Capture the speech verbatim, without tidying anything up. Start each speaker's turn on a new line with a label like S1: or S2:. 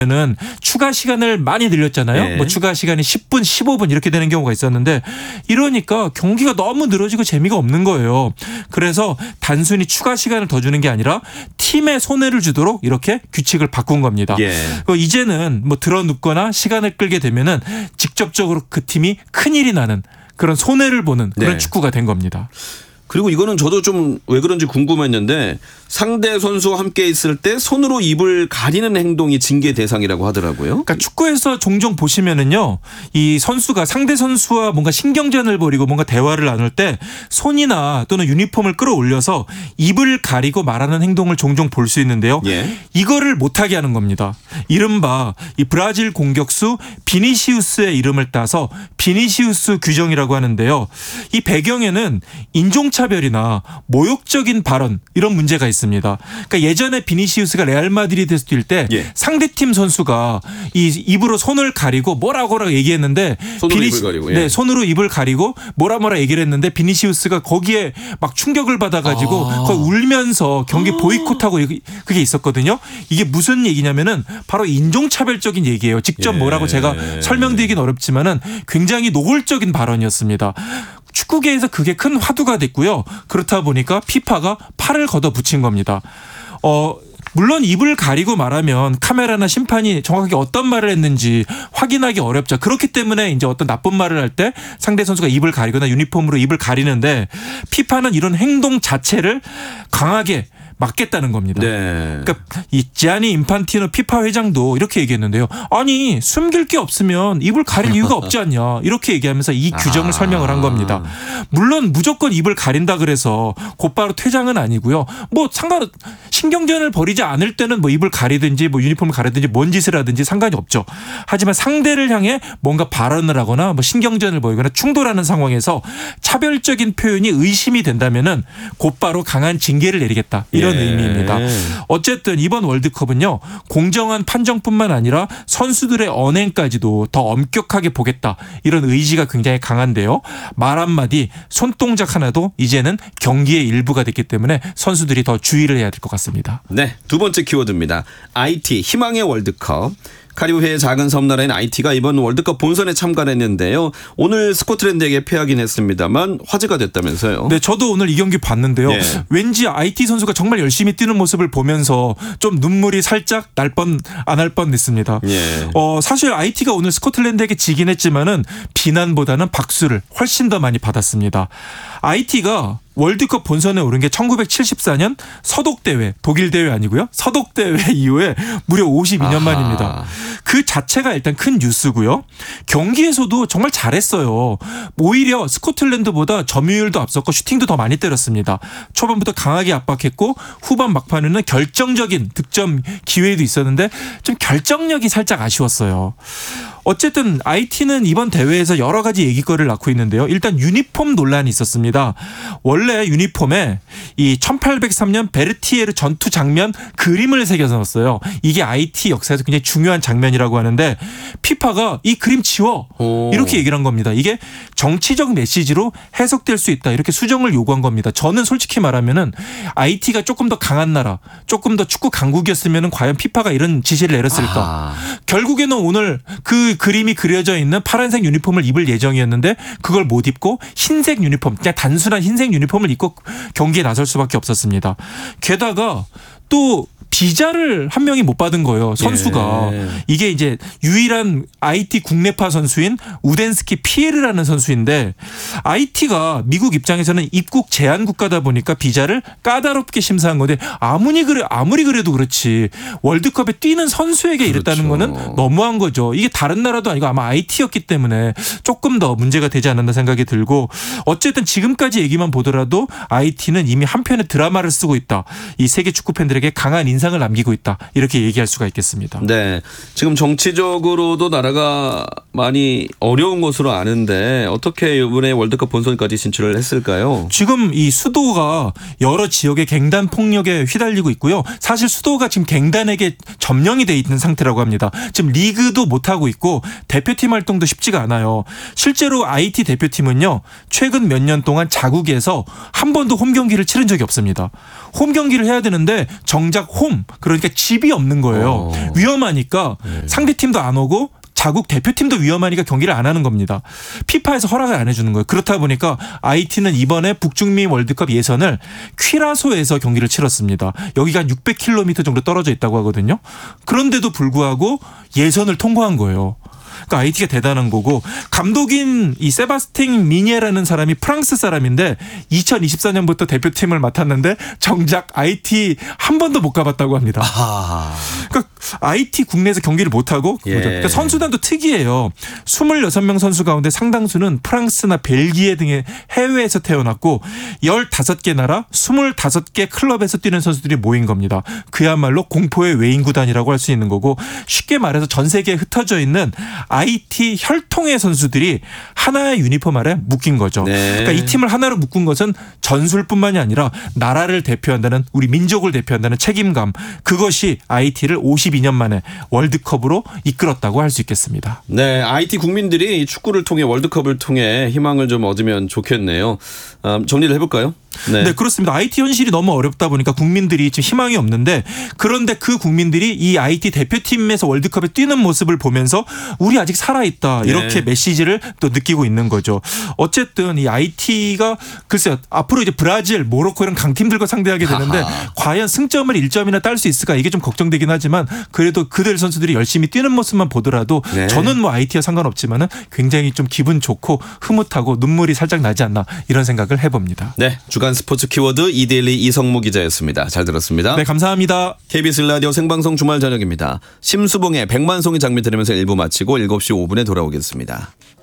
S1: 는 추가 시간을 많이 늘렸잖아요.
S2: 네.
S1: 뭐 추가 시간이 십 분, 십오 분 이렇게 되는 경우가 있었는데 이러니까 경기가 너무 늘어지고 재미가 없는 거예요. 그래서 단순히 추가 시간을 더 주는 게 아니라 팀에 손해를 주도록 이렇게 규칙을 바꾼 겁니다.
S2: 예.
S1: 이제는 뭐 드러눕거나 시간을 끌게 되면은 직접적으로 그 팀이 큰일이 나는 그런 손해를 보는 그런
S2: 네.
S1: 축구가 된 겁니다.
S2: 그리고 이거는 저도 좀 왜 그런지 궁금했는데 상대 선수와 함께 있을 때 손으로 입을 가리는 행동이 징계 대상이라고 하더라고요.
S1: 그러니까 축구에서 종종 보시면은요, 이 선수가 상대 선수와 뭔가 신경전을 벌이고 뭔가 대화를 나눌 때 손이나 또는 유니폼을 끌어올려서 입을 가리고 말하는 행동을 종종 볼 수 있는데요.
S2: 예.
S1: 이거를 못하게 하는 겁니다. 이른바 이 브라질 공격수 비니시우스의 이름을 따서 비니시우스 규정이라고 하는데요. 이 배경에는 인종차별이나 모욕적인 발언 이런 문제가 있습니다. 그러니까 예전에 비니시우스가 레알 마드리드에서 뛸 때
S2: 예.
S1: 상대팀 선수가 이 입으로 손을 가리고 뭐라고라 얘기했는데
S2: 손으로
S1: 비니시,
S2: 입을 가리고, 예.
S1: 네, 손으로 입을 가리고 뭐라 뭐라 얘기를 했는데 비니시우스가 거기에 막 충격을 받아가지고
S2: 아.
S1: 거의 울면서 경기 보이콧하고 그게 있었거든요. 이게 무슨 얘기냐면은 바로 인종차별적인 얘기예요. 직접
S2: 예.
S1: 뭐라고 제가 설명드리긴 어렵지만은 굉장히 노골적인 발언이었습니다. 축구계에서 그게 큰 화두가 됐고요. 그렇다 보니까 피파가 팔을 걷어붙인 겁니다. 어, 물론 입을 가리고 말하면 카메라나 심판이 정확하게 어떤 말을 했는지 확인하기 어렵죠. 그렇기 때문에 이제 어떤 나쁜 말을 할 때 상대 선수가 입을 가리거나 유니폼으로 입을 가리는데 피파는 이런 행동 자체를 강하게 막겠다는 겁니다.
S2: 네.
S1: 그러니까 이 지아니 인판티노 피파 회장도 이렇게 얘기했는데요. 아니 숨길 게 없으면 입을 가릴 이유가 없지 않냐 이렇게 얘기하면서 이 규정을
S2: 아.
S1: 설명을 한 겁니다. 물론 무조건 입을 가린다 그래서 곧바로 퇴장은 아니고요. 뭐 상관 신경전을 벌이지 않을 때는 뭐 입을 가리든지 뭐 유니폼을 가리든지 뭔 짓을 하든지 상관이 없죠. 하지만 상대를 향해 뭔가 발언을 하거나 뭐 신경전을 벌이거나 충돌하는 상황에서 차별적인 표현이 의심이 된다면은 곧바로 강한 징계를 내리겠다 이런.
S2: 예.
S1: 의미입니다. 어쨌든 이번 월드컵은요. 공정한 판정뿐만 아니라 선수들의 언행까지도 더 엄격하게 보겠다. 이런 의지가 굉장히 강한데요. 말 한마디 손동작 하나도 이제는 경기의 일부가 됐기 때문에 선수들이 더 주의를 해야 될 것 같습니다.
S2: 네, 두 번째 키워드입니다. 아이티 희망의 월드컵. 카리브해의 작은 섬나라인 아이티가 이번 월드컵 본선에 참가를 했는데요. 오늘 스코틀랜드에게 패하긴 했습니다만 화제가 됐다면서요.
S1: 네, 저도 오늘 이 경기 봤는데요.
S2: 네.
S1: 왠지 아이티 선수가 정말 열심히 뛰는 모습을 보면서 좀 눈물이 살짝 날 뻔 안 할 뻔했습니다.
S2: 예.
S1: 어, 사실 아이티가 오늘 스코틀랜드에게 지긴 했지만은 비난보다는 박수를 훨씬 더 많이 받았습니다. 아이티가 월드컵 본선에 오른 게 천구백칠십사 년 서독대회, 독일 대회 아니고요. 서독대회 이후에 무려 오십이 년
S2: 아하.
S1: 만입니다. 그 자체가 일단 큰 뉴스고요. 경기에서도 정말 잘했어요. 오히려 스코틀랜드보다 점유율도 앞섰고 슈팅도 더 많이 때렸습니다. 초반부터 강하게 압박했고 후반 막판에는 결정적인 득점 기회도 있었는데 좀 결정력이 살짝 아쉬웠어요. 어쨌든 아이티는 이번 대회에서 여러 가지 얘기거리를 낳고 있는데요. 일단 유니폼 논란이 있었습니다. 원래 유니폼에 이 천팔백삼 년 베르티에르 전투 장면 그림을 새겨서 넣었어요. 이게 아이티 역사에서 굉장히 중요한 장면이라고 하는데 피파가 이 그림 지워
S2: 오.
S1: 이렇게 얘기를 한 겁니다. 이게 정치적 메시지로 해석될 수 있다. 이렇게 수정을 요구한 겁니다. 저는 솔직히 말하면은 아이티가 조금 더 강한 나라, 조금 더 축구 강국이었으면 과연 피파가 이런 지시를 내렸을까.
S2: 아.
S1: 결국에는 오늘 그 그림이 그려져 있는 파란색 유니폼을 입을 예정이었는데 그걸 못 입고 흰색 유니폼, 그냥 단순한 흰색 유니폼을 입고 경기에 나설 수밖에 없었습니다. 게다가 또 비자를 한 명이 못 받은 거예요. 선수가.
S2: 예.
S1: 이게 이제 유일한 아이티 국내파 선수인 우덴스키 피에르라는 선수인데 아이티가 미국 입장에서는 입국 제한 국가다 보니까 비자를 까다롭게 심사한 건데 아무리 그래 아무리 그래도 그렇지 월드컵에 뛰는 선수에게 이랬다는
S2: 그렇죠.
S1: 거는 너무한 거죠. 이게 다른 나라도 아니고 아마 아이티였기 때문에 조금 더 문제가 되지 않았나 생각이 들고 어쨌든 지금까지 얘기만 보더라도 아이티는 이미 한 편의 드라마를 쓰고 있다. 이 세계 축구 팬들에게 강한 인상을 남기고 있다. 이렇게 얘기할 수가 있겠습니다.
S2: 네, 지금 정치적으로도 나라가 많이 어려운 것으로 아는데 어떻게 이번에 월드컵 본선까지 진출을 했을까요?
S1: 지금 이 수도가 여러 지역의 갱단 폭력에 휘달리고 있고요. 사실 수도가 지금 갱단에게 점령이 돼 있는 상태라고 합니다. 지금 리그도 못하고 있고 대표팀 활동도 쉽지가 않아요. 실제로 아이티 대표팀은요. 최근 몇 년 동안 자국에서 한 번도 홈 경기를 치른 적이 없습니다. 홈 경기를 해야 되는데 정작 홈 홈 그러니까 집이 없는 거예요.
S2: 어.
S1: 위험하니까
S2: 네.
S1: 상대 팀도 안 오고 자국 대표팀도 위험하니까 경기를 안 하는 겁니다. 피파에서 허락을 안 해주는 거예요. 그렇다 보니까 아이티는 이번에 북중미 월드컵 예선을 퀴라소에서 경기를 치렀습니다. 여기가 한 육백 킬로미터 정도 떨어져 있다고 하거든요. 그런데도 불구하고 예선을 통과한 거예요. 그러니까 아이티가 대단한 거고 감독인 이 세바스팅 미니에라는 사람이 프랑스 사람인데 이천이십사 년부터 대표팀을 맡았는데 정작 아이티 한 번도 못 가봤다고 합니다.
S2: 아.
S1: 그러니까 아이티 국내에서 경기를 못하고
S2: 예.
S1: 그러니까 선수단도 특이해요. 스물여섯 명 선수 가운데 상당수는 프랑스나 벨기에 등의 해외에서 태어났고 열다섯 개 나라 스물다섯 개 클럽에서 뛰는 선수들이 모인 겁니다. 그야말로 공포의 외인 구단이라고 할 수 있는 거고 쉽게 말해서 전 세계에 흩어져 있는 아이티 혈통의 선수들이 하나의 유니폼 아래 묶인 거죠.
S2: 네.
S1: 그러니까 이 팀을 하나로 묶은 것은 전술뿐만이 아니라 나라를 대표한다는 우리 민족을 대표한다는 책임감 그것이 아이티를 오십이 년 만에 월드컵으로 이끌었다고 할 수 있겠습니다.
S2: 네, 아이티 국민들이 축구를 통해 월드컵을 통해 희망을 좀 얻으면 좋겠네요. 음, 정리를 해볼까요? 네.
S1: 네, 그렇습니다. 아이티 현실이 너무 어렵다 보니까 국민들이 지금 희망이 없는데 그런데 그 국민들이 이 아이티 대표팀에서 월드컵에 뛰는 모습을 보면서 우리 아직 살아있다 이렇게
S2: 네.
S1: 메시지를 또 느끼고 있는 거죠. 어쨌든 이 아이티가 글쎄요 앞으로 이제 브라질, 모로코 이런 강팀들과 상대하게 되는데
S2: 하하.
S1: 과연 승점을 일 점이나 딸 수 있을까 이게 좀 걱정되긴 하지만 그래도 그들 선수들이 열심히 뛰는 모습만 보더라도
S2: 네.
S1: 저는 뭐 아이티와 상관없지만은 굉장히 좀 기분 좋고 흐뭇하고 눈물이 살짝 나지 않나 이런 생각을 해봅니다.
S2: 네, 주간 스포츠 키워드 이데일리 이성무 기자였습니다. 잘 들었습니다.
S1: 네, 감사합니다.
S2: 케이비에스 라디오 생방송 주말 저녁입니다. 심수봉의 백만송이 장미 들으면서 일 부 마치고 일곱 시 오 분에 돌아오겠습니다.